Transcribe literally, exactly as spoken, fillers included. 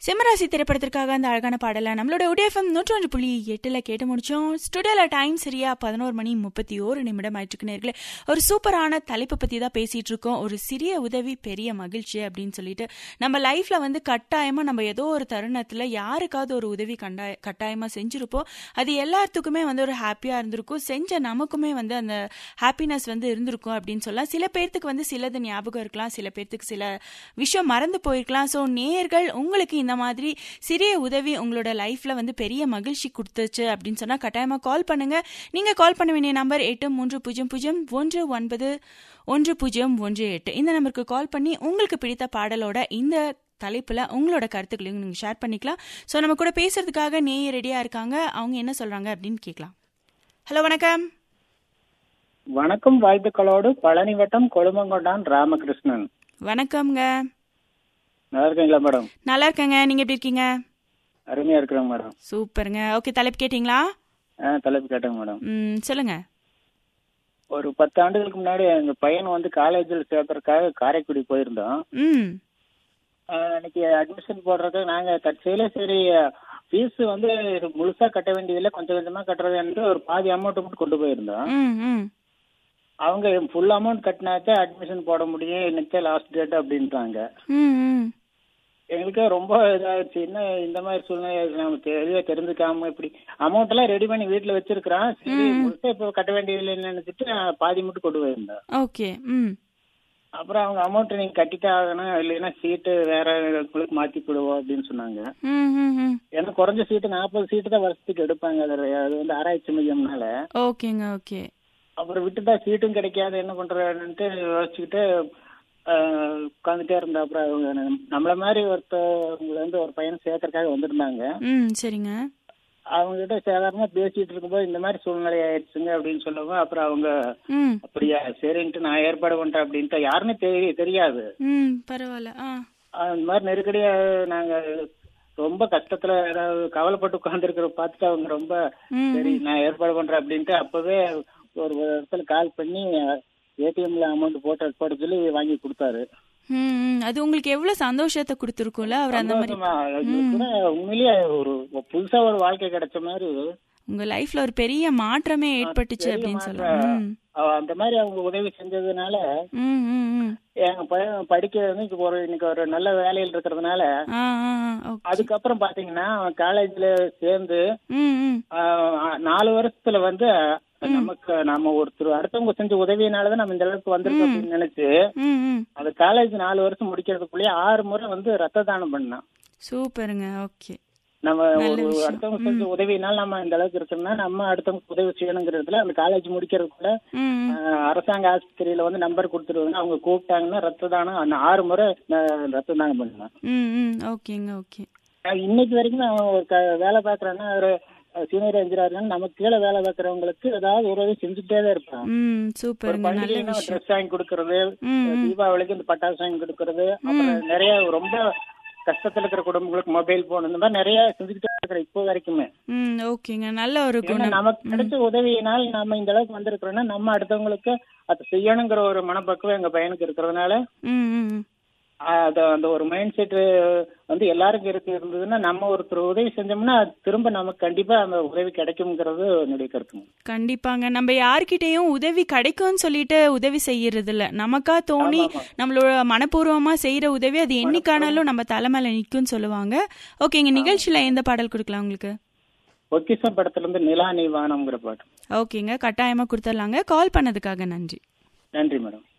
சிம்மராசி திரைப்படத்திற்காக அந்த அழகான பாடலை நம்மளோட உடையஃபம் நூற்றி ஒன்று புள்ளி எட்டுல கேட்டு முடிச்சோம். ஸ்டுடியோல டைம் சரியா பதினோரு மணி முப்பத்தி ஓரு நிமிடம் ஆயிட்டு நேர்களே. ஒரு சூப்பரான தலைப்பை பத்தி தான் பேசிட்டு இருக்கோம். ஒரு சிறிய உதவி பெரிய மகிழ்ச்சி அப்படின்னு சொல்லிட்டு நம்ம லைஃப்ல வந்து கட்டாயமா நம்ம ஏதோ ஒரு தருணத்துல யாருக்காவது ஒரு உதவி கண்டாய கட்டாயமா செஞ்சிருப்போம். அது எல்லாத்துக்குமே வந்து ஒரு ஹாப்பியா இருந்திருக்கும். செஞ்ச நமக்குமே வந்து அந்த ஹாப்பினஸ் வந்து இருந்திருக்கும் அப்படின்னு சொல்லலாம். சில பேர்த்துக்கு வந்து சிலது ஞாபகம் இருக்கலாம், சில பேர்த்துக்கு சில விஷயம் மறந்து போயிருக்கலாம். ஸோ நேயர்கள் உங்களுக்கு இந்த மாதிரி சிறிய உதவி உங்களோட லைஃப்ல வந்து பெரிய மகிழ்ச்சி கொடுத்துச்சு அப்படின்னு சொன்னா கட்டாயமா கால் பண்ணுங்க. நீங்க கால் பண்ண வேண்டிய நம்பர் எட்டு மூன்று பூஜ்ஜியம் பூஜ்ஜியம் ஒன்று ஒன்பது ஒன்று பூஜ்ஜியம் ஒன்று எட்டு. இந்த நம்பருக்கு கால் பண்ணி உங்களுக்கு பிடித்த பாடலோட இந்த தலைப்புல உங்களோட கருத்துக்களையும் நீங்க ஷேர் பண்ணிக்கலாம். ஸோ நம்ம கூட பேசுறதுக்காக நேயர் ரெடியா இருக்காங்க. அவங்க என்ன சொல்றாங்க அப்படின்னு கேட்கலாம். ஹலோ, வணக்கம். வணக்கம். வாழ்த்துக்களோடு பழனி வட்டம் கொழுமங்கொண்டான் ராமகிருஷ்ணன். வணக்கம்ங்க. நல்லா இருக்கீங்களா மேடம்? நல்லா இருக்கேங்க. நீங்க எப்படி இருக்கீங்க? அருமையா இருக்கிறேங்க மேடம். சூப்பருங்க. ஓகே, தலைப்பு கேட்டீங்களா? தலைப்பு கேட்டேங்க மேடம். ம், சொல்லுங்க. ஒரு பத்து ஆண்டுகளுக்கு முன்னாடி எங்க பையன் வந்து காலேஜில் சேர்க்கறதுக்காக காரைக்குடி போயிருந்தோம். ம் அன்னைக்கு அட்மிஷன் போடுறதுக்கு நாங்க தற்செயல சரி ஃபீஸ் வந்து முழுசா கட்ட வேண்டியதில்லை, கொஞ்சம் கொஞ்சமா கட்டுறது என்று ஒரு பாதி அமௌண்ட் மட்டும் கொண்டு போயிருந்தோம். ம் ம் அவங்க ஃபுல் அமௌண்ட் கட்டினாச்சா அட்மிஷன் போட முடியும், இன்னைக்கு லாஸ்ட் டேட் அப்படின்ட்டாங்க. ம் ம் எங்களுக்கு ரொம்ப இதாகிடுச்சு. என்ன இந்த மாதிரி சூழ்நிலை நம்ம தெளிவா தெரிஞ்சுக்காம இப்படி அமௌண்ட் எல்லாம் ரெடி பண்ணி வீட்டுல வச்சிருக்கிறோம், சரி முழுசா இப்போ கட்ட வேண்டியதில்லைன்னு நினைச்சிட்டு பாதி மட்டும் கொண்டு போயிருந்தோம். ஓகே. ம் அப்புறம் அவங்க அமௌண்ட் நீங்க கட்டிட்டே ஆகணும், இல்லைன்னா சீட்டு வேற உங்களுக்கு மாத்தி போடுவோம் அப்படின்னு சொன்னாங்க. ம் ம் ம் ஏன்னா குறைஞ்ச சீட்டு நாற்பது சீட்டு தான் வருஷத்துக்கு எடுப்பாங்க, அது அது வந்து ஆராய்ச்சி மையம்னால. ஓகேங்க. ஓகே. அப்புறம் விட்டுட்டா சீட்டும் கிடைக்காது, என்ன பண்றதுன்ட்டு யோசிச்சுக்கிட்டு உட்காந்துட்டே இருந்தா. அப்புறம் அவங்க நம்மள மாதிரி ஒருத்தவங்களை வந்து ஒரு பையன் சேர்க்கறதுக்காக வந்திருந்தாங்க. ம் சரிங்க. அவங்க கிட்ட சாதாரணமா பேசிட்டு இருக்கும்போது இந்த மாதிரி சூழ்நிலை ஆயிடுச்சுங்க அப்படின்னு சொல்லவும், அப்புறம் அவங்க ம் அப்படியா சரின்ட்டு நான் ஏற்பாடு பண்றேன் அப்படின்ட்டு யாருன்னு தெரிய தெரியாது. ம் பரவாயில்ல. ஆ அந்த மாதிரி நெருக்கடியா நாங்க ரொம்ப கஷ்டத்துல ஏதாவது கவலைப்பட்டு உட்கார்ந்துருக்கிற பார்த்துட்டு அவங்க ரொம்ப சரி நான் ஏற்பாடு பண்றேன் அப்படின்ட்டு அப்பவே ஒரு இடத்துல கால் பண்ணி ஏடிஎம்ல அமௌண்ட் போட்டு போட சொல்லி வாங்கி கொடுத்தாரு. ம் அது உங்களுக்கு எவ்வளவு சந்தோஷத்தை கொடுத்துருக்கும்ல அவர் அந்த மாதிரி. உண்மையிலேயே ஒரு புதுசா ஒரு வாழ்க்கை கிடைச்ச மாதிரி உங்க லைஃப்ல ஒரு பெரிய மாற்றமே ஏற்பட்டுச்சு அப்படின்னு சொல்லலாம். அந்த மாதிரி அவங்க உதவி செஞ்சதுனால ம் ம் ம் எங்க பையன் படிக்க வந்து ஒரு இன்னைக்கு ஒரு நல்ல வேலையில் இருக்கிறதுனால ஆ ஆ ஓகே. அதுக்கப்புறம் பாத்தீங்கன்னா அவன் காலேஜ்ல சேர்ந்து ம் ம் நாலு வருஷத்துல வந்து நமக்கு நம்ம ஒருத்தர் அடுத்தவங்க செஞ்ச உதவியினாலதான் நம்ம இந்த அளவுக்கு வந்திருக்கோம் அப்படின்னு நினைச்சு ம் ம் அது காலேஜ் நாலு வருஷம் முடிக்கிறதுக்குள்ளேயே ஆறு முறை வந்து ரத்த தானம் பண்ணான். சூப்பருங்க. ஓகே. நம்ம ஒரு அடுத்தவங்க செஞ்ச உதவினால நம்ம இந்த அளவுக்கு இருக்கோம்னா நம்ம அடுத்தவங்க உதவி செய்யணுங்கிறதுல அந்த காலேஜ் முடிக்கிறதுக்குள்ள அரசாங்க ஆஸ்பத்திரியில வந்து நம்பர் கொடுத்துருவாங்க, அவங்க கூப்பிட்டாங்கன்னா ரத்த தானம் அந்த ஆறு முறை ரத்த தானம் பண்ணலாம். ஓகேங்க. ஓகே. இன்னைக்கு வரைக்கும் அவன் ஒரு வேலை பாக்குறான்னா ஒரு சீனியர் இன்ஜினியர் நமக்கு கீழே வேலை பார்க்கறவங்களுக்கு ஏதாவது உதவி செஞ்சுட்டே தான் இருப்பான். ட்ரெஸ் வாங்கி கொடுக்கறது, தீபாவளிக்கு இந்த பட்டாசு வாங்கி கொடுக்கறது, அப்புறம் நிறைய ரொம்ப கஷ்டத்துல இருக்கிற குடும்பங்களுக்கு மொபைல் போன் இந்த மாதிரி நிறைய செஞ்சுக்கிட்டே இருக்கிற இப்போ வரைக்குமே. ஓகேங்க. நல்ல ஒரு குணம். நமக்கு கிடைச்ச உதவியினால் நம்ம இந்த அளவுக்கு வந்திருக்கிறோம்னா நம்ம அடுத்தவங்களுக்கு அதை செய்யணுங்கிற ஒரு மனப்பக்குவம் எங்க பையனுக்கு இருக்கிறதுனால அது அந்த ஒரு மைண்ட் செட் வந்து எல்லாருக்கும் இருக்கு இருந்ததுன்னா நம்ம ஒருத்தர் உதவி செஞ்சோம்னா திரும்ப நமக்கு கண்டிப்பா அந்த உதவி கிடைக்கும்ங்கிறது என்னுடைய கருத்து. கண்டிப்பாங்க. நம்ம யார்கிட்டயும் உதவி கிடைக்கும்னு சொல்லிட்டு உதவி செய்யறது இல்ல, நமக்கா தோணி நம்மளோட மனப்பூர்வமா செய்யற உதவி அது என்னைக்கானாலும் நம்ம தலைமையில நிக்கும்னு சொல்லுவாங்க. ஓகேங்க. நிகழ்ச்சியில எந்த பாடல் கொடுக்கலாம் உங்களுக்கு? பொக்கிஷம் படத்துல இருந்து நிலா நீ வானம்ங்கிற பாட்டு. ஓகேங்க, கட்டாயமா கொடுத்துடலாங்க. கால் பண்ணதுக்காக நன்றி. நன்றி மேடம்.